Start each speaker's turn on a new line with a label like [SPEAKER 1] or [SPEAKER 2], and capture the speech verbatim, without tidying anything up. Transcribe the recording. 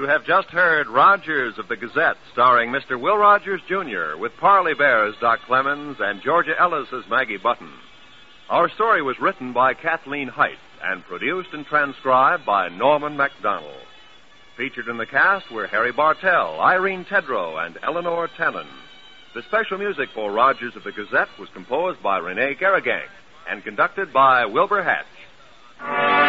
[SPEAKER 1] have just heard Rogers of the Gazette, starring Mister Will Rogers, Junior, with Parley Bear as Doc Clemens and Georgia Ellis as Maggie Button. Our story was written by Kathleen Height and produced and transcribed by Norman MacDonald. Featured in the cast were Harry Bartell, Irene Tedrow, and Eleanor Tannen. The special music for Rogers of the Gazette was composed by Rene Garrigang and conducted by Wilbur Hatch.